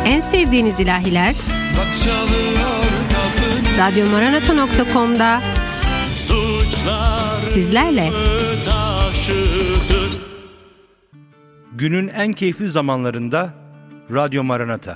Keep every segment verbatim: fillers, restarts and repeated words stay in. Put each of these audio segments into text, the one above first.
En sevdiğiniz ilahiler radyo maranata nokta com'da sizlerle. Günün en keyifli zamanlarında Radyo Maranata.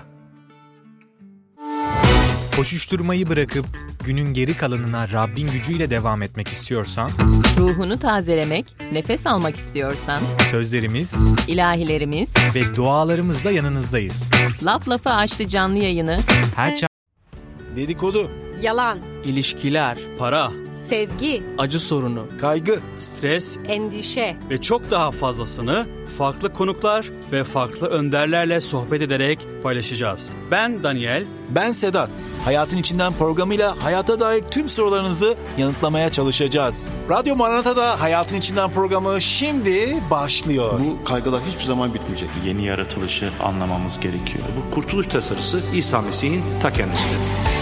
Koşuşturmayı bırakıp günün geri kalanına Rabbin gücüyle devam etmek istiyorsan, ruhunu tazelemek, nefes almak istiyorsan, sözlerimiz, ilahilerimiz ve dualarımızla yanınızdayız. Laf Lafı Açtı canlı yayını Her çağ... Dedikodu, yalan, ilişkiler, para, sevgi, acı sorunu, kaygı, stres endişe ve çok daha fazlasını farklı konuklar ve farklı önderlerle sohbet ederek paylaşacağız. Ben Daniel. ben Sedat. Hayatın İçinden programıyla hayata dair tüm sorularınızı yanıtlamaya çalışacağız. Radyo Maranata'da Hayatın İçinden programı şimdi başlıyor. Bu kaygılar hiçbir zaman bitmeyecek. Yeni yaratılışı anlamamız gerekiyor. Bu kurtuluş tasarısı İsa Mesih'in ta kendisidir.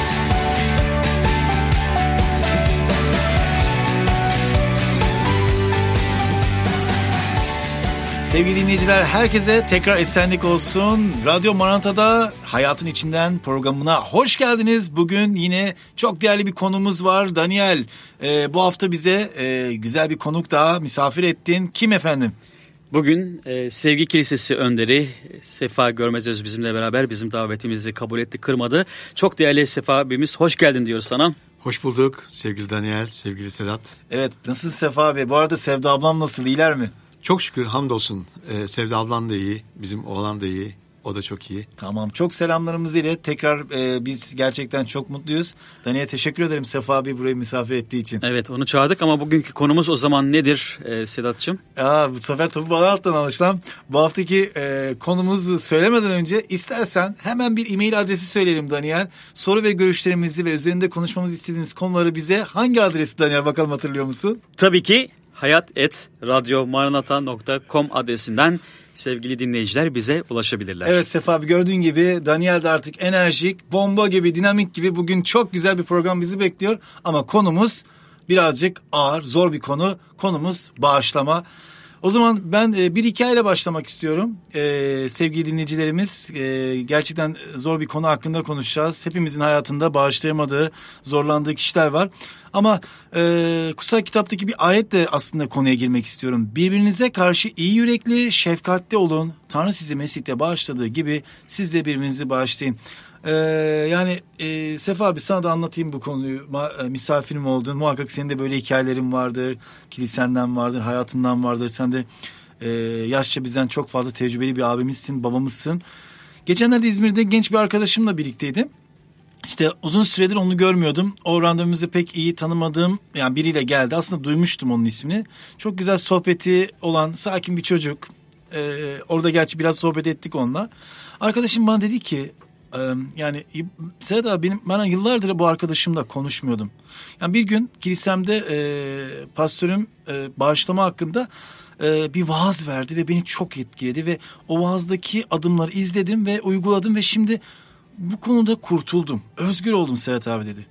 Sevgili dinleyiciler, herkese tekrar esenlik olsun. Radyo Maranata'da Hayatın İçinden programına hoş geldiniz. Bugün yine çok değerli bir konumuz var. Daniel, e, bu hafta bize e, güzel bir konuk daha misafir ettin. Kim efendim? Bugün e, Sevgi Kilisesi önderi Sefa Görmezöz bizimle beraber bizim davetimizi kabul etti, kırmadı. Çok değerli Sefa abimiz, hoş geldin diyoruz sana. Hoş bulduk sevgili Daniel, sevgili Sedat. Evet, nasılsın Sefa abi? Bu arada Sevda ablam nasıl, iyiler mi? Çok şükür, hamdolsun. Ee, Sevda ablan da iyi, bizim oğlan da iyi. O da çok iyi. Tamam, çok selamlarımızı ile tekrar e, biz gerçekten çok mutluyuz. Daniel'e teşekkür ederim Sefa abi burayı misafir ettiği için. Evet, onu çağırdık ama bugünkü konumuz o zaman nedir e, Sedat'cığım? Aa, bu sefer topu bana alttan alışlam. Bu haftaki e, konumuzu söylemeden önce istersen hemen bir e-mail adresi söyleyelim Daniel. Soru ve görüşlerimizi ve üzerinde konuşmamızı istediğiniz konuları bize hangi adresi Daniel, bakalım hatırlıyor musun? Tabii ki hayat et radyo maranata nokta com adresinden sevgili dinleyiciler bize ulaşabilirler. Evet Sefa abi, gördüğün gibi Daniel de artık enerjik, bomba gibi, dinamik gibi. Bugün çok güzel bir program bizi bekliyor. Ama konumuz birazcık ağır, zor bir konu. Konumuz bağışlama. O zaman ben bir hikayeyle başlamak istiyorum. Ee, sevgili dinleyicilerimiz, e, gerçekten zor bir konu hakkında konuşacağız. Hepimizin hayatında bağışlayamadığı, zorlandığı kişiler var. Ama e, kutsal kitaptaki bir ayetle aslında konuya girmek istiyorum. Birbirinize karşı iyi yürekli, şefkatli olun. Tanrı sizi Mesih'te bağışladığı gibi siz de birbirinizi bağışlayın. Ee, yani e, Sefa abi, sana da anlatayım bu konuyu. Ma- misafirim oldun. Muhakkak senin de böyle hikayelerin vardır. Kilisenden vardır, hayatından vardır. Sen de e, yaşça bizden çok fazla tecrübeli bir abimizsin, babamızsın. Geçenlerde İzmir'de genç bir arkadaşımla birlikteydim. İşte uzun süredir onu görmüyordum. O randevumuzu pek iyi tanımadığım yani biriyle geldi. Aslında duymuştum onun ismini. Çok güzel sohbeti olan sakin bir çocuk. Ee, orada gerçi biraz sohbet ettik onunla. Arkadaşım bana dedi ki, yani Sedat abi, benim, ben yıllardır bu arkadaşımla konuşmuyordum. Yani bir gün kilisemde e, pastörüm e, bağışlama hakkında e, bir vaaz verdi ve beni çok etkiledi ve o vaazdaki adımları izledim ve uyguladım ve şimdi bu konuda kurtuldum. Özgür oldum Sedat abi dedi.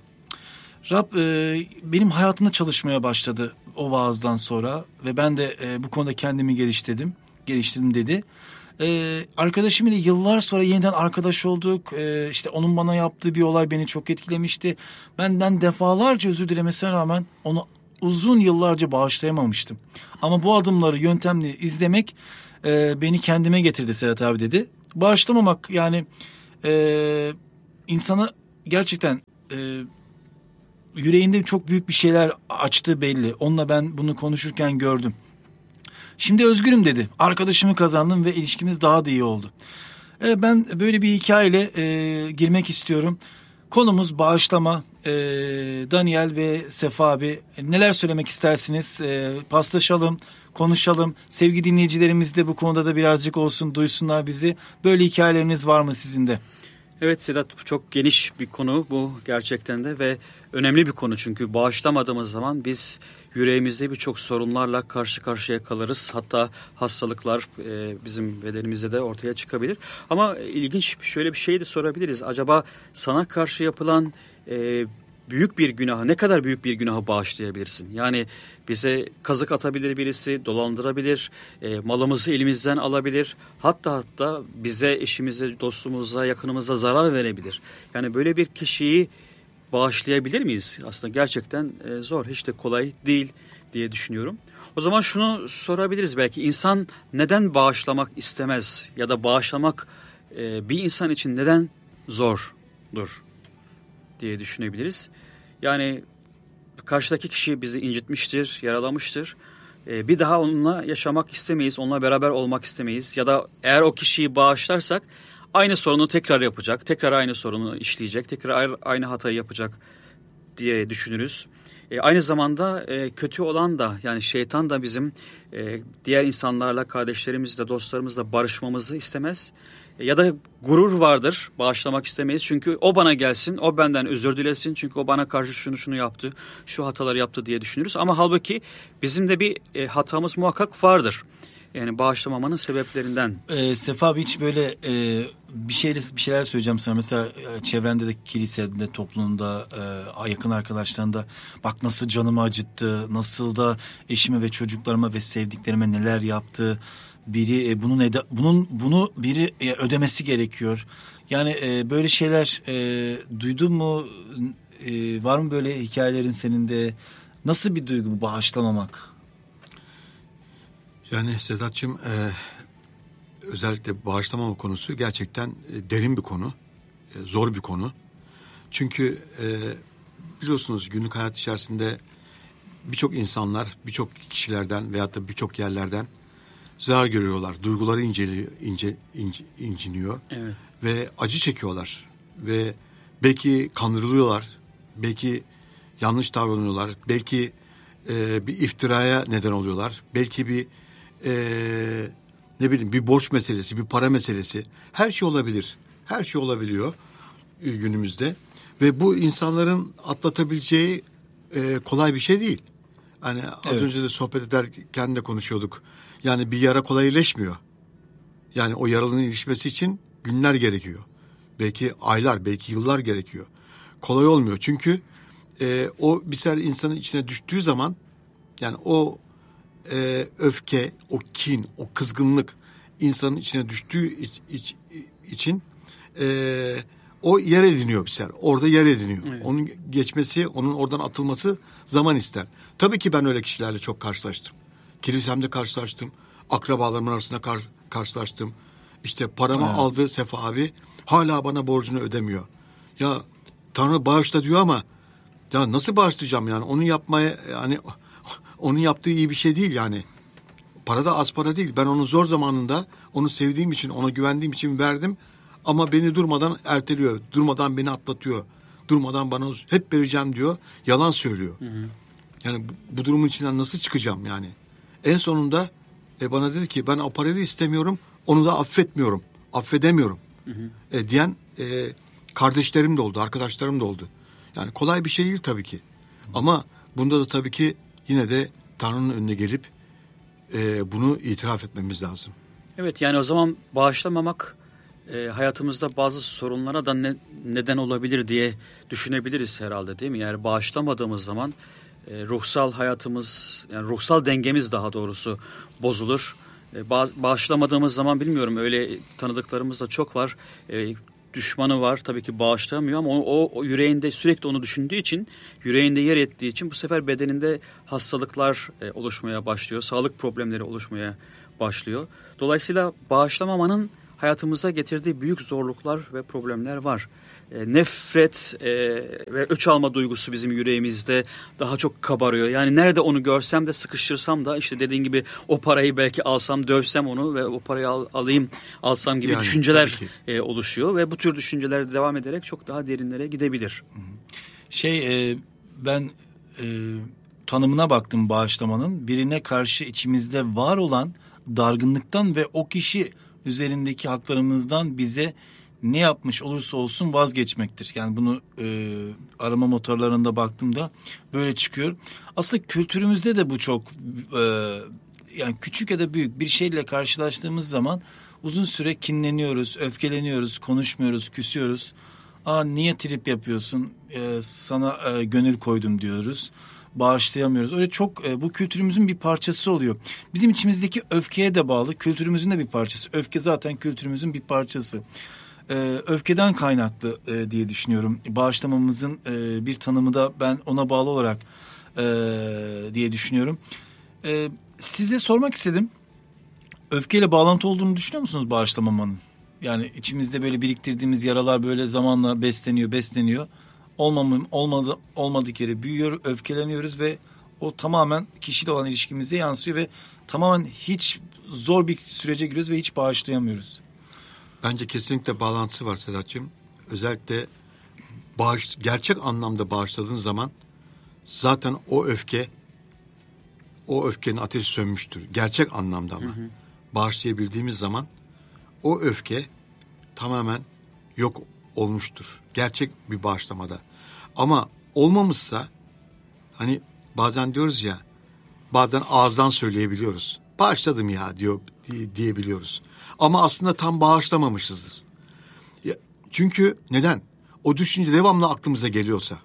Rab e, benim hayatımda çalışmaya başladı o vaazdan sonra ve ben de e, bu konuda kendimi geliştirdim, geliştirdim dedi. Ee, arkadaşım ile yıllar sonra yeniden arkadaş olduk. Ee, işte onun bana yaptığı bir olay beni çok etkilemişti. Benden defalarca özür dilemesine rağmen onu uzun yıllarca bağışlayamamıştım. Ama bu adımları, yöntemleri izlemek e, beni kendime getirdi Sedat abi dedi. Bağışlamamak yani e, insana gerçekten e, yüreğinde çok büyük bir şeyler açtığı belli. Onunla ben bunu konuşurken gördüm. Şimdi özgürüm dedi. Arkadaşımı kazandım ve ilişkimiz daha da iyi oldu. E, ben böyle bir hikayeyle e, girmek istiyorum. Konumuz bağışlama. E, Daniel ve Sefa abi neler söylemek istersiniz? E, paslaşalım, konuşalım. Sevgili dinleyicilerimiz de bu konuda da birazcık olsun duysunlar bizi. Böyle hikayeleriniz var mı sizin de? Evet Sedat, çok geniş bir konu bu gerçekten de ve önemli bir konu, çünkü bağışlamadığımız zaman biz yüreğimizde birçok sorunlarla karşı karşıya kalırız. Hatta hastalıklar e, bizim bedenimizde de ortaya çıkabilir. Ama ilginç şöyle bir şey de sorabiliriz. Acaba sana karşı yapılan e, büyük bir günahı, ne kadar büyük bir günahı bağışlayabilirsin? Yani bize kazık atabilir birisi, dolandırabilir, e, malımızı elimizden alabilir. Hatta hatta bize, eşimize, dostumuza, yakınımıza zarar verebilir. Yani böyle bir kişiyi bağışlayabilir miyiz? Aslında gerçekten e, zor, hiç de kolay değil diye düşünüyorum. O zaman şunu sorabiliriz belki, insan neden bağışlamak istemez ya da bağışlamak e, bir insan için neden zordur diye düşünebiliriz. Yani karşıdaki kişi bizi incitmiştir, yaralamıştır. E, bir daha onunla yaşamak istemeyiz, onunla beraber olmak istemeyiz. Ya da eğer o kişiyi bağışlarsak aynı sorunu tekrar yapacak, tekrar aynı sorunu işleyecek, tekrar aynı hatayı yapacak diye düşünürüz. E, aynı zamanda e, kötü olan da, yani şeytan da bizim e, diğer insanlarla, kardeşlerimizle, dostlarımızla barışmamızı istemez. E, ya da gurur vardır, bağışlamak istemeyiz. Çünkü o bana gelsin, o benden özür dilesin. Çünkü o bana karşı şunu şunu yaptı, şu hataları yaptı diye düşünürüz. Ama halbuki bizim de bir e, hatamız muhakkak vardır. Yani bağışlamamanın sebeplerinden. E, Sefa abi, hiç böyle e, bir şeyler bir şeyler söyleyeceğim sana. Mesela e, çevrende de, kilisede, toplumda, e, yakın arkadaşlarında, bak nasıl canımı acıttı, nasıl da eşime ve çocuklarıma ve sevdiklerime neler yaptı. Biri e, bunun eda, bunun bunu biri e, ödemesi gerekiyor. Yani e, böyle şeyler e, duydun mu? E, var mı böyle hikayelerin senin de? Nasıl bir duygu bu, bağışlamamak? Yani Sedat'cığım, e, özellikle bağışlamama konusu gerçekten e, derin bir konu, e, zor bir konu. Çünkü e, biliyorsunuz günlük hayat içerisinde birçok insanlar, birçok kişilerden veyahut da birçok yerlerden zarar görüyorlar. Duyguları inceliyor, ince, ince, inciniyor. Evet. Ve acı çekiyorlar. Ve belki kandırılıyorlar, belki yanlış davranıyorlar, belki e, bir iftiraya neden oluyorlar, belki bir Ee, ne bileyim bir borç meselesi, bir para meselesi, her şey olabilir. Her şey olabiliyor günümüzde ve bu insanların atlatabileceği e, kolay bir şey değil. Hani az evet. önce de sohbet ederken de konuşuyorduk. Yani bir yara kolay iyileşmiyor. Yani o yaralının iyileşmesi için günler gerekiyor. Belki aylar, belki yıllar gerekiyor. Kolay olmuyor çünkü e, o bir sefer insanın içine düştüğü zaman, yani o Ee, öfke, o kin, o kızgınlık insanın içine düştüğü iç, iç, için e, o yer ediniyor bir sefer. Orada yer ediniyor. Evet. Onun geçmesi, onun oradan atılması zaman ister. Tabii ki ben öyle kişilerle çok karşılaştım. Kilisemde karşılaştım. Akrabalarımın arasında kar, karşılaştım. İşte paramı evet. aldı Sefa abi. Hala bana borcunu ödemiyor. Ya Tanrı bağışla diyor ama ya nasıl bağışlayacağım yani? Onu yapmaya, yani onun yaptığı iyi bir şey değil yani. Para da az para değil. Ben onu zor zamanında, onu sevdiğim için, ona güvendiğim için verdim. Ama beni durmadan erteliyor. Durmadan beni atlatıyor. Durmadan bana hep vereceğim diyor. Yalan söylüyor. Hı hı. Yani bu, bu durumun içinden nasıl çıkacağım yani? En sonunda e, bana dedi ki ben o parayı istemiyorum. Onu da affetmiyorum. Affedemiyorum. Hı hı. E, diyen e, kardeşlerim de oldu. Arkadaşlarım da oldu. Yani kolay bir şey değil tabii ki. Hı. Ama bunda da tabii ki yine de Tanrı'nın önüne gelip e, bunu itiraf etmemiz lazım. Evet, yani o zaman bağışlamamak e, hayatımızda bazı sorunlara da ne, neden olabilir diye düşünebiliriz herhalde, değil mi? Yani bağışlamadığımız zaman e, ruhsal hayatımız, yani ruhsal dengemiz daha doğrusu bozulur. E, ba- bağışlamadığımız zaman, bilmiyorum, öyle tanıdıklarımız da çok var. E, düşmanı var, tabii ki bağışlamıyor ama o, o, o yüreğinde sürekli onu düşündüğü için, yüreğinde yer ettiği için bu sefer bedeninde hastalıklar e, oluşmaya başlıyor. Sağlık problemleri oluşmaya başlıyor. Dolayısıyla bağışlamamanın hayatımıza getirdiği büyük zorluklar ve problemler var. E, nefret e, ve öç alma duygusu bizim yüreğimizde daha çok kabarıyor. Yani nerede onu görsem de, sıkıştırsam da, işte dediğin gibi o parayı belki alsam, dövsem onu ve o parayı al, alayım alsam gibi yani, düşünceler e, oluşuyor. Ve bu tür düşünceler devam ederek çok daha derinlere gidebilir. Şey e, ben e, tanımına baktım bağışlamanın. Birine karşı içimizde var olan dargınlıktan ve o kişi üzerindeki haklarımızdan bize ne yapmış olursa olsun vazgeçmektir. Yani bunu e, arama motorlarında baktığımda böyle çıkıyor. Aslında kültürümüzde de bu çok e, yani küçük ya da büyük bir şeyle karşılaştığımız zaman uzun süre kinleniyoruz, öfkeleniyoruz, konuşmuyoruz, küsüyoruz. Aa niye trip yapıyorsun? Ee, sana e, gönül koydum diyoruz. Bağışlayamıyoruz. Öyle çok e, bu kültürümüzün bir parçası oluyor. Bizim içimizdeki öfkeye de bağlı. Kültürümüzün de bir parçası. Öfke zaten kültürümüzün bir parçası. Ee, öfkeden kaynaklı e, diye düşünüyorum. Bağışlamamızın e, bir tanımı da ben ona bağlı olarak e, diye düşünüyorum. E, size sormak istedim. Öfkeyle bağlantı olduğunu düşünüyor musunuz bağışlamamanın? Yani içimizde böyle biriktirdiğimiz yaralar böyle zamanla besleniyor, besleniyor. Olmamı, olmadı, olmadık yere büyüyor, öfkeleniyoruz ve o tamamen kişiyle olan ilişkimize yansıyor ve tamamen hiç zor bir sürece giriyoruz ve hiç bağışlayamıyoruz. Bence kesinlikle bağlantısı var Sedat'cığım. Özellikle bağış, gerçek anlamda bağışladığın zaman zaten o öfke, o öfkenin ateşi sönmüştür. Gerçek anlamda ama. Hı hı. Bağışlayabildiğimiz zaman o öfke tamamen yok olmuştur. Gerçek bir bağışlamada. Ama olmamışsa hani bazen diyoruz ya, bazen ağızdan söyleyebiliyoruz. Bağışladım ya diyor diyebiliyoruz. Ama aslında tam bağışlamamışızdır. Ya, çünkü neden? O düşünce devamlı aklımıza geliyorsa,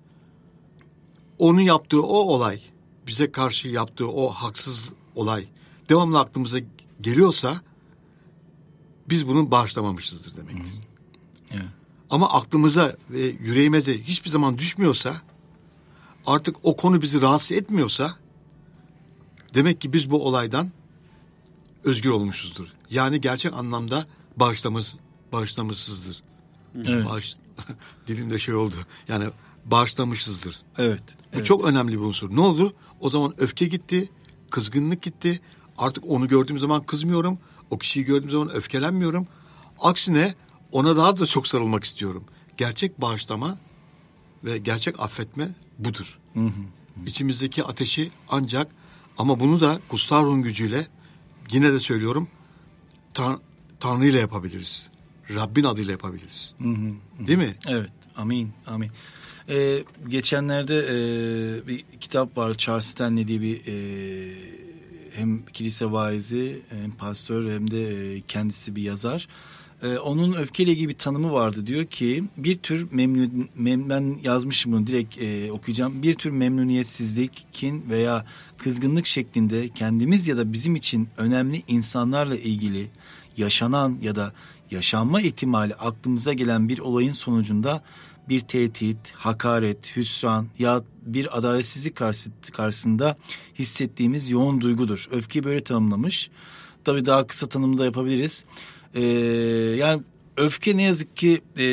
onun yaptığı o olay, bize karşı yaptığı o haksız olay devamlı aklımıza geliyorsa biz bunu bağışlamamışızdır demektir. Evet. Ama aklımıza ve yüreğimize hiçbir zaman düşmüyorsa, artık o konu bizi rahatsız etmiyorsa demek ki biz bu olaydan özgür olmuşuzdur. Yani gerçek anlamda bağışlamış, bağışlamışızdır. Evet. Bağış, dilimde şey oldu. Yani bağışlamışızdır. Evet. Bu evet. çok önemli bir unsur. Ne oldu? O zaman öfke gitti, kızgınlık gitti. Artık onu gördüğüm zaman kızmıyorum. O kişiyi gördüğüm zaman öfkelenmiyorum. Aksine ona daha da çok sarılmak istiyorum. Gerçek bağışlama ve gerçek affetme budur. Hı hı. İçimizdeki ateşi ancak, ama bunu da kutsal ruhun gücüyle, yine de söylüyorum, Tan- Tanrı ile yapabiliriz. Rabbin adıyla yapabiliriz. Hı hı. Değil mi? Evet. Amin. Amin. Ee, geçenlerde e, bir kitap var. Charles Stanley diye bir e, hem kilise vaizi, hem pastör, hem de e, kendisi bir yazar. E, onun öfkeyle ilgili bir tanımı vardı. Diyor ki bir tür memnun, mem, ben yazmışım bunu direkt e, okuyacağım. Bir tür memnuniyetsizlik, kin veya kızgınlık şeklinde kendimiz ya da bizim için önemli insanlarla ilgili yaşanan ya da yaşanma ihtimali aklımıza gelen bir olayın sonucunda bir tehdit, hakaret, hüsran ya bir adaletsizlik karşısında hissettiğimiz yoğun duygudur. Öfkeyi böyle tanımlamış. Tabii daha kısa tanımı da yapabiliriz. Ee, yani öfke ne yazık ki e,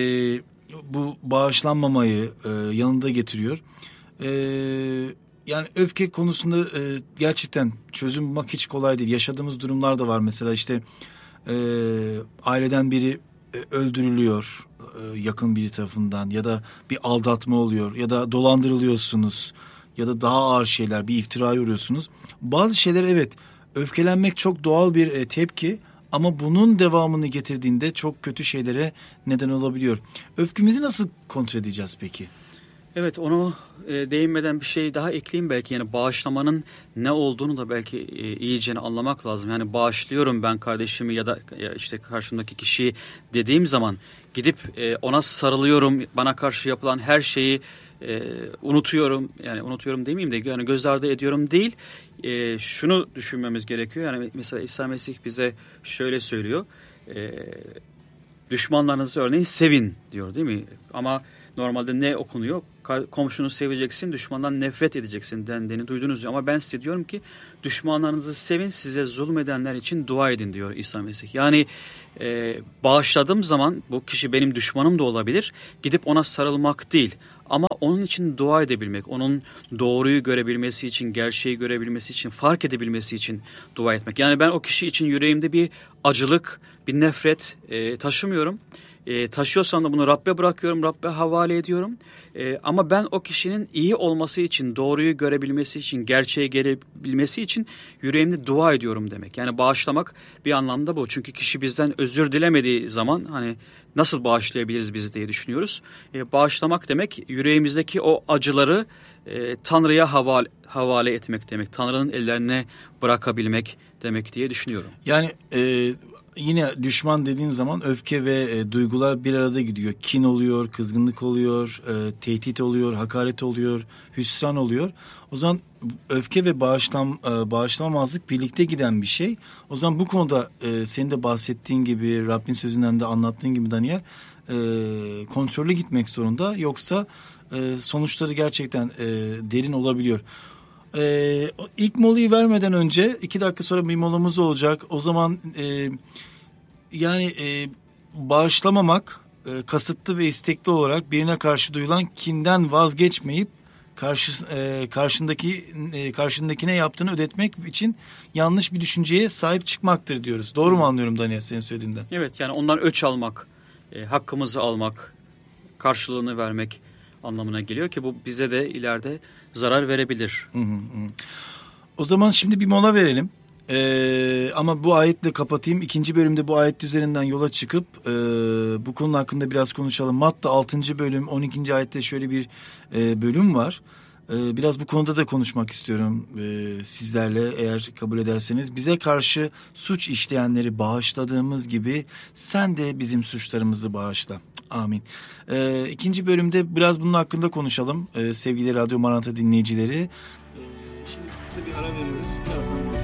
bu bağışlanmamayı e, yanında getiriyor. E, yani öfke konusunda e, gerçekten çözüm bulmak hiç kolay değil. Yaşadığımız durumlar da var. Mesela işte e, aileden biri e, öldürülüyor e, yakın biri tarafından, ya da bir aldatma oluyor, ya da dolandırılıyorsunuz, ya da daha ağır şeyler, bir iftiraya uğruyorsunuz. Bazı şeyler, evet, öfkelenmek çok doğal bir e, tepki. Ama bunun devamını getirdiğinde çok kötü şeylere neden olabiliyor. Öfkemizi nasıl kontrol edeceğiz peki? Evet, onu e, değinmeden bir şey daha ekleyeyim belki. Yani bağışlamanın ne olduğunu da belki e, iyice anlamak lazım. Yani bağışlıyorum ben kardeşimi ya da ya işte karşımdaki kişiyi dediğim zaman gidip e, ona sarılıyorum. Bana karşı yapılan her şeyi e, unutuyorum. Yani unutuyorum demeyeyim de yani göz ardı ediyorum değil. E, şunu düşünmemiz gerekiyor. Yani mesela İsa Mesih bize şöyle söylüyor. E, düşmanlarınızı örneğin sevin diyor, değil mi? Ama normalde ne okunuyor? Komşunu seveceksin, düşmandan nefret edeceksin dendiğini duydunuz. Ama ben size diyorum ki düşmanlarınızı sevin, size zulmedenler için dua edin diyor İsa Mesih. Yani e, bağışladığım zaman bu kişi benim düşmanım da olabilir. Gidip ona sarılmak değil. Ama onun için dua edebilmek, onun doğruyu görebilmesi için, gerçeği görebilmesi için, fark edebilmesi için dua etmek. Yani ben o kişi için yüreğimde bir acılık, bir nefret e, taşımıyorum. E, taşıyorsam da bunu Rabbe bırakıyorum, Rabbe havale ediyorum. E, ama ben o kişinin iyi olması için, doğruyu görebilmesi için, gerçeği görebilmesi için yüreğimde dua ediyorum demek. Yani bağışlamak bir anlamda bu. Çünkü kişi bizden özür dilemediği zaman hani nasıl bağışlayabiliriz biz diye düşünüyoruz. E, bağışlamak demek yüreğimizdeki o acıları e, Tanrı'ya havale, havale etmek demek. Tanrı'nın ellerine bırakabilmek demek diye düşünüyorum. Yani e, yine düşman dediğin zaman öfke ve e, duygular bir arada gidiyor. Kin oluyor, kızgınlık oluyor, e, tehdit oluyor, hakaret oluyor, hüsran oluyor. O zaman öfke ve bağışlam, e, bağışlamamazlık birlikte giden bir şey. O zaman bu konuda e, senin de bahsettiğin gibi, Rabbin sözünden de anlattığın gibi Daniel, e, kontrollü gitmek zorunda. Yoksa e, sonuçları gerçekten e, derin olabiliyor. Ee, ilk molayı vermeden önce iki dakika sonra bir molamız olacak. O zaman e, yani e, bağışlamamak e, kasıtlı ve istekli olarak birine karşı duyulan kinden vazgeçmeyip karşı e, karşındaki e, karşındakine yaptığını ödetmek için yanlış bir düşünceye sahip çıkmaktır diyoruz. Doğru mu anlıyorum Daniel senin söylediğinden? Evet, yani ondan öç almak, e, hakkımızı almak, karşılığını vermek anlamına geliyor ki bu bize de ileride zarar verebilir. Hı hı hı. O zaman şimdi bir mola verelim. Ee, ama bu ayetle kapatayım. İkinci bölümde bu ayet üzerinden yola çıkıp e, bu konu hakkında biraz konuşalım. Matta altıncı bölüm on ikinci ayette şöyle bir e, bölüm var. E, biraz bu konuda da konuşmak istiyorum e, sizlerle eğer kabul ederseniz. Bize karşı suç işleyenleri bağışladığımız gibi sen de bizim suçlarımızı bağışla. Amin. E, ikinci bölümde biraz bunun hakkında konuşalım e, sevgili Radyo Maranatha dinleyicileri. E, şimdi kısa bir ara veriyoruz. Birazdan